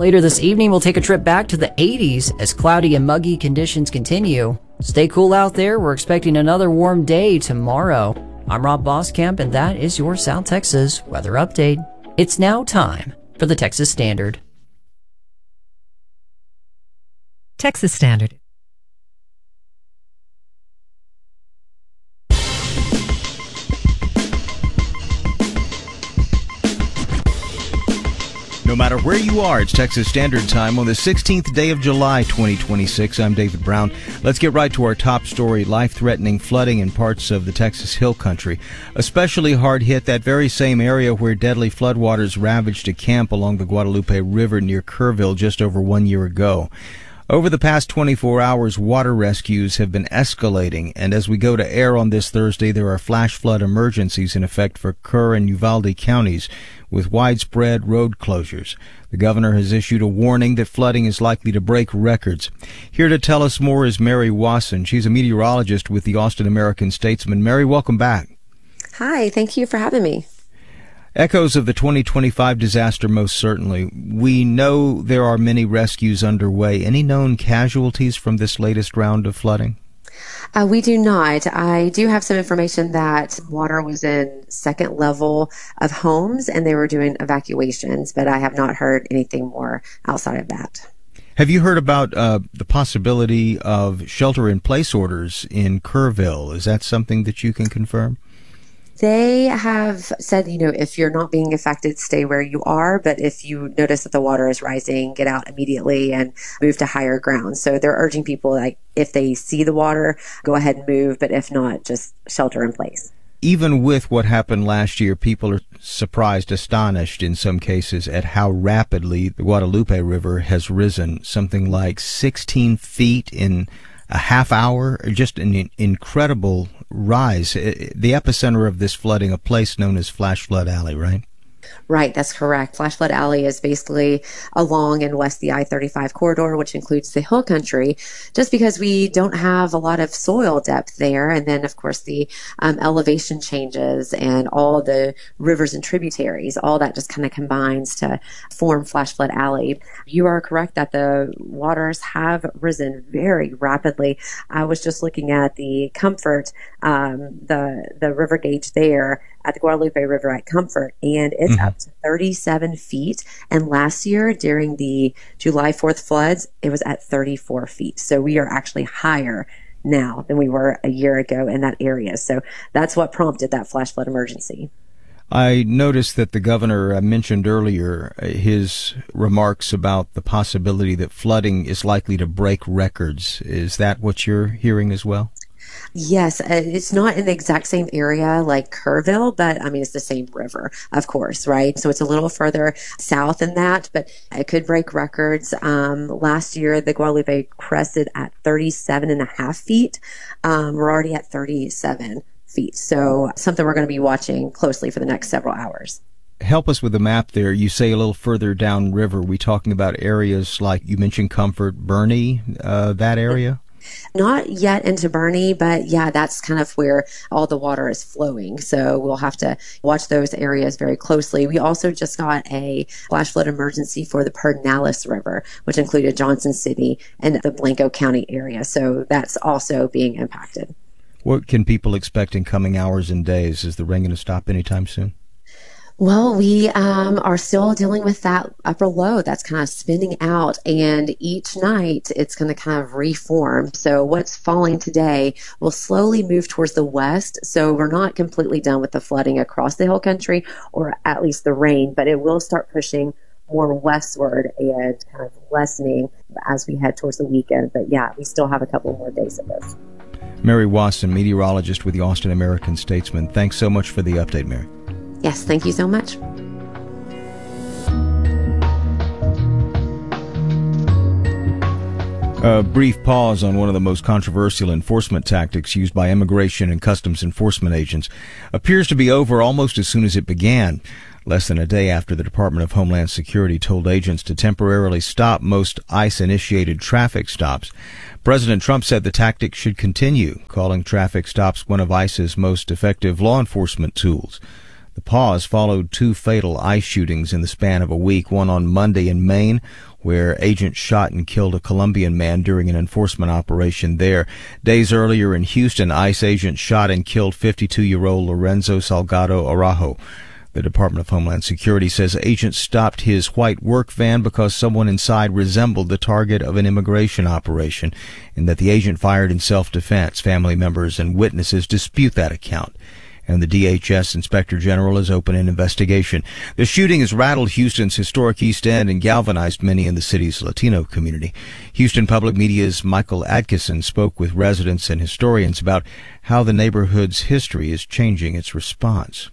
Later this evening, we'll take a trip back to the 80s as cloudy and muggy conditions continue. Stay cool out there. We're expecting another warm day tomorrow. I'm Rob Boskamp, and that is your South Texas weather update. It's now time for the Texas Standard. Texas Standard. No matter where you are, it's Texas Standard Time on the 16th day of July, 2026. I'm David Brown. Let's get right to our top story. Life-threatening flooding in parts of the Texas Hill Country. Especially hard hit that very same area where deadly floodwaters ravaged a camp along the Guadalupe River near Kerrville just over 1 year ago. Over the past 24 hours, water rescues have been escalating, and as we go to air on this Thursday, there are flash flood emergencies in effect for Kerr and Uvalde counties, with widespread road closures. The governor has issued a warning that flooding is likely to break records. Here to tell us more is Mary Wasson. She's a meteorologist with the Austin American-Statesman. Mary, welcome back. Hi, thank you for having me. Echoes of the 2025 disaster, most certainly. We know there are many rescues underway. Any known casualties from this latest round of flooding? We do not. I do have some information that water was in second level of homes and they were doing evacuations, but I have not heard anything more outside of that. Have you heard about the possibility of shelter-in-place orders in Kerrville? Is that something that you can confirm? They have said, if you're not being affected, stay where you are. But if you notice that the water is rising, get out immediately and move to higher ground. So they're urging people, like, if they see the water, go ahead and move. But if not, just shelter in place. Even with what happened last year, people are surprised, astonished in some cases at how rapidly the Guadalupe River has risen, something like 16 feet in a half hour, just an incredible rise. The epicenter of this flooding, a place known as Flash Flood Alley, right? Right, that's correct. Flash Flood Alley is basically along and west the I-35 corridor, which includes the Hill Country, just because we don't have a lot of soil depth there. And then, of course, the elevation changes and all the rivers and tributaries, all that just kind of combines to form Flash Flood Alley. You are correct that the waters have risen very rapidly. I was just looking at the Comfort, the river gauge there at the Guadalupe River at Comfort, and it's up to 37 feet. And last year, during the July 4th floods, it was at 34 feet. So we are actually higher now than we were a year ago in that area. So that's what prompted that flash flood emergency. I noticed that the governor mentioned earlier his remarks about the possibility that flooding is likely to break records. Is that what you're hearing as well? Yes, it's not in the exact same area like Kerrville, but I mean, it's the same river, of course, right? So it's a little further south than that, but it could break records. Last year, the Guadalupe crested at 37 and a half feet. We're already at 37 feet. So something we're going to be watching closely for the next several hours. Help us with the map there. You say a little further downriver. Are we talking about areas like you mentioned Comfort, Bernie, that area? Not yet into Bernie, but yeah, that's kind of where all the water is flowing. So we'll have to watch those areas very closely. We also just got a flash flood emergency for the Pedernales River, which included Johnson City and the Blanco County area. So that's also being impacted. What can people expect in coming hours and days? Is the rain going to stop anytime soon? Well, we are still dealing with that upper low that's kind of spinning out, and each night it's going to kind of reform. So what's falling today will slowly move towards the west. So we're not completely done with the flooding across the Hill Country, or at least the rain, but it will start pushing more westward and kind of lessening as we head towards the weekend. But yeah, we still have a couple more days of this. Mary Wasson, meteorologist with the Austin American-Statesman. Thanks so much for the update, Mary. Yes, thank you so much. A brief pause on one of the most controversial enforcement tactics used by immigration and customs enforcement agents appears to be over almost as soon as it began. Less than a day after the Department of Homeland Security told agents to temporarily stop most ICE-initiated traffic stops, President Trump said the tactic should continue, calling traffic stops one of ICE's most effective law enforcement tools. The pause followed 2 fatal ICE shootings in the span of a week, one on Monday in Maine, where agents shot and killed a Colombian man during an enforcement operation there. Days earlier in Houston, ICE agents shot and killed 52-year-old Lorenzo Salgado Araujo. The Department of Homeland Security says agents stopped his white work van because someone inside resembled the target of an immigration operation, and that the agent fired in self-defense. Family members and witnesses dispute that account, and the DHS Inspector General has opened an investigation. The shooting has rattled Houston's historic East End and galvanized many in the city's Latino community. Houston Public Media's Michael Atkinson spoke with residents and historians about how the neighborhood's history is changing its response.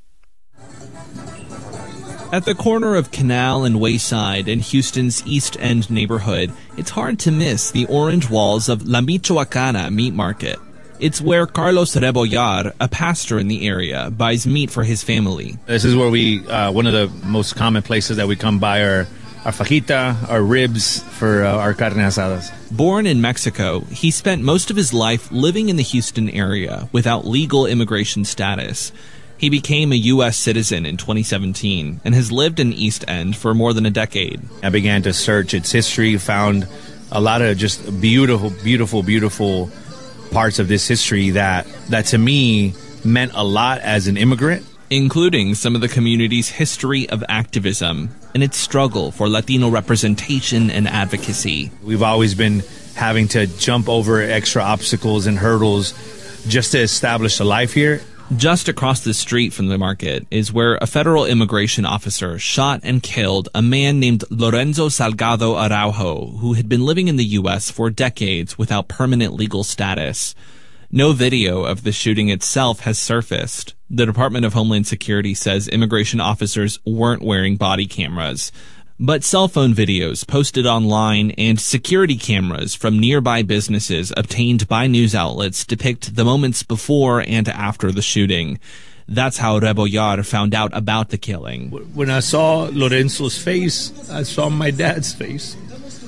At the corner of Canal and Wayside in Houston's East End neighborhood, it's hard to miss the orange walls of La Michoacana Meat Market. It's where Carlos Rebollar, a pastor in the area, buys meat for his family. This is where one of the most common places that we come buy our fajita, our ribs for our carne asadas. Born in Mexico, he spent most of his life living in the Houston area without legal immigration status. He became a U.S. citizen in 2017 and has lived in East End for more than a decade. I began to search its history, found a lot of just beautiful, beautiful, beautiful parts of this history that to me meant a lot as an immigrant. Including some of the community's history of activism and its struggle for Latino representation and advocacy. We've always been having to jump over extra obstacles and hurdles just to establish a life here. Just across the street from the market is where a federal immigration officer shot and killed a man named Lorenzo Salgado Araujo, who had been living in the U.S. for decades without permanent legal status. No video of the shooting itself has surfaced. The Department of Homeland Security says immigration officers weren't wearing body cameras. But cell phone videos posted online and security cameras from nearby businesses obtained by news outlets depict the moments before and after the shooting. That's how Rebollar found out about the killing. When I saw Lorenzo's face, I saw my dad's face.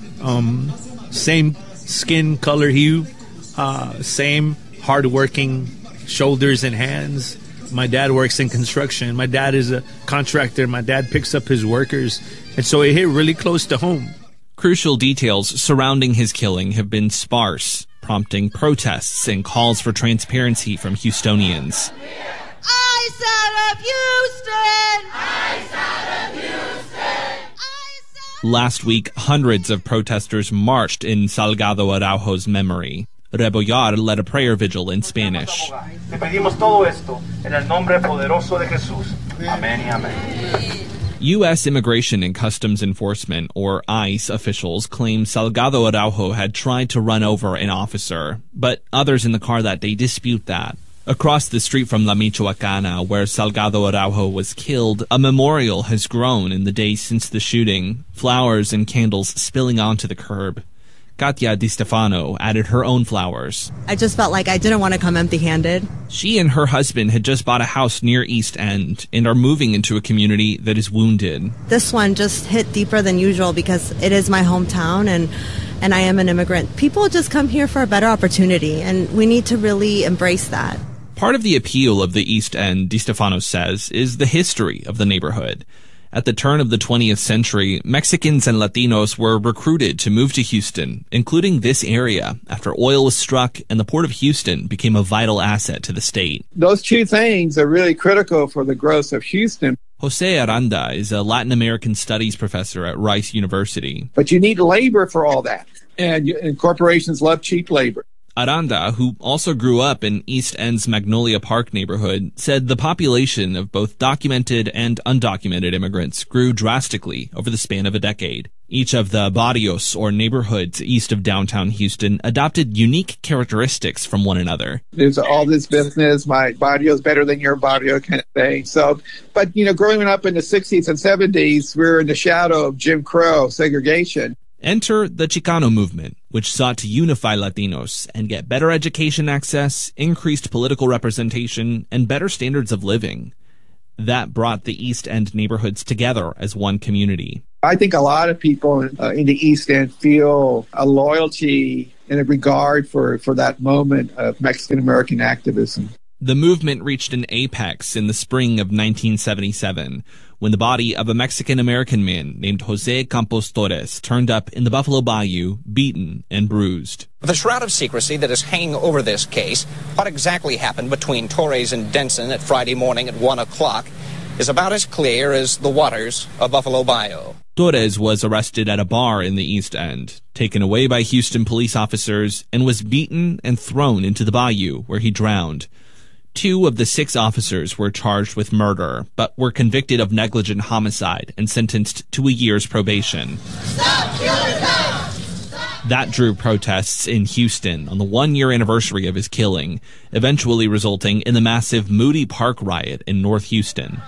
Same skin color hue, same hardworking shoulders and hands. My dad works in construction. My dad is a contractor. My dad picks up his workers. And so it hit really close to home. Crucial details surrounding his killing have been sparse, prompting protests and calls for transparency from Houstonians. ICE out of Houston! ICE out of Houston! Last week, hundreds of protesters marched in Salgado Araujo's memory. Rebollar led a prayer vigil in Spanish. Te pedimos todo esto en el nombre poderoso de Jesús. Amén y amén. U.S. Immigration and Customs Enforcement, or ICE, officials claim Salgado Araujo had tried to run over an officer, but others in the car that day dispute that. Across the street from La Michoacana, where Salgado Araujo was killed, a memorial has grown in the days since the shooting, flowers and candles spilling onto the curb. Katia Di Stefano added her own flowers. I just felt like I didn't want to come empty-handed. She and her husband had just bought a house near East End and are moving into a community that is wounded. This one just hit deeper than usual because it is my hometown and I am an immigrant. People just come here for a better opportunity, and we need to really embrace that. Part of the appeal of the East End, Di Stefano says, is the history of the neighborhood. At the turn of the 20th century, Mexicans and Latinos were recruited to move to Houston, including this area, after oil was struck and the Port of Houston became a vital asset to the state. Those two things are really critical for the growth of Houston. Jose Aranda is a Latin American studies professor at Rice University. But you need labor for all that, and corporations love cheap labor. Aranda, who also grew up in East End's Magnolia Park neighborhood, said the population of both documented and undocumented immigrants grew drastically over the span of a decade. Each of the barrios, or neighborhoods east of downtown Houston, adopted unique characteristics from one another. There's all this business, my barrio's better than your barrio kind of thing. So, but, growing up in the 60s and 70s, we were in the shadow of Jim Crow segregation. Enter the Chicano movement, which sought to unify Latinos and get better education access, increased political representation, and better standards of living. That brought the East End neighborhoods together as one community. I think a lot of people in the East End feel a loyalty and a regard for that moment of Mexican-American activism. The movement reached an apex in the spring of 1977 when the body of a Mexican-American man named Jose Campos Torres turned up in the Buffalo Bayou, beaten and bruised. The shroud of secrecy that is hanging over this case, what exactly happened between Torres and Denson at Friday morning at 1 o'clock, is about as clear as the waters of Buffalo Bayou. Torres was arrested at a bar in the East End, taken away by Houston police officers, and was beaten and thrown into the bayou where he drowned. 2 of the 6 officers were charged with murder, but were convicted of negligent homicide and sentenced to a year's probation. Stop killing us! That drew protests in Houston on the 1-year anniversary of his killing, eventually resulting in the massive Moody Park riot in North Houston.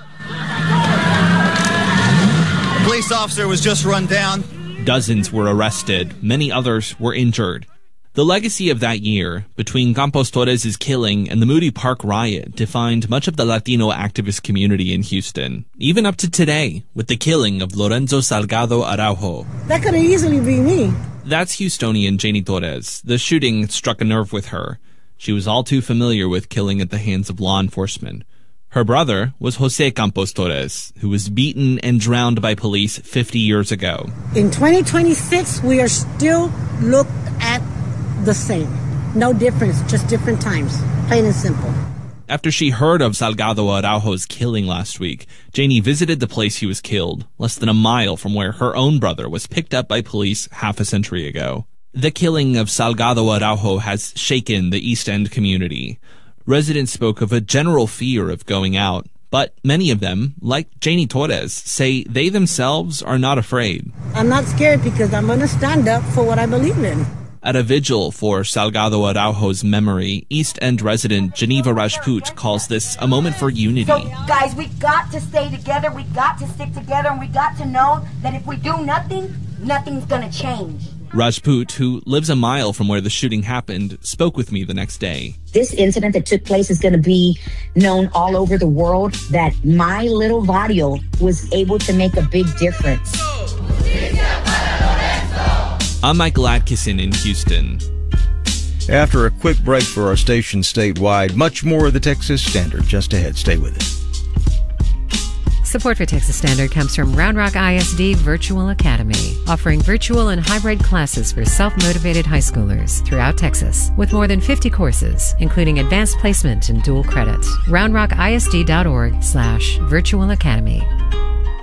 A police officer was just run down. Dozens were arrested. Many others were injured. The legacy of that year, between Campos Torres' killing and the Moody Park riot, defined much of the Latino activist community in Houston, even up to today, with the killing of Lorenzo Salgado Araujo. That could easily be me. That's Houstonian Janie Torres. The shooting struck a nerve with her. She was all too familiar with killing at the hands of law enforcement. Her brother was Jose Campos Torres, who was beaten and drowned by police 50 years ago. In 2026, we are still looked at the same. No difference, just different times. Plain and simple. After she heard of Salgado Araujo's killing last week, Janie visited the place he was killed, less than a mile from where her own brother was picked up by police half a century ago. The killing of Salgado Araujo has shaken the East End community. Residents spoke of a general fear of going out, but many of them, like Janie Torres, say they themselves are not afraid. I'm not scared because I'm going to stand up for what I believe in. At a vigil for Salgado Araujo's memory, East End resident Geneva Rajput calls this a moment for unity. So, guys, we got to stay together, we got to stick together, and we got to know that if we do nothing, nothing's going to change. Rajput, who lives a mile from where the shooting happened, spoke with me the next day. This incident that took place is going to be known all over the world, that my little barrio was able to make a big difference. I'm Michael Atkinson in Houston. After a quick break for our station statewide, much more of the Texas Standard just ahead. Stay with us. Support for Texas Standard comes from Round Rock ISD Virtual Academy, offering virtual and hybrid classes for self-motivated high schoolers throughout Texas, with more than 50 courses, including advanced placement and dual credit. RoundRockISD.org/virtual academy.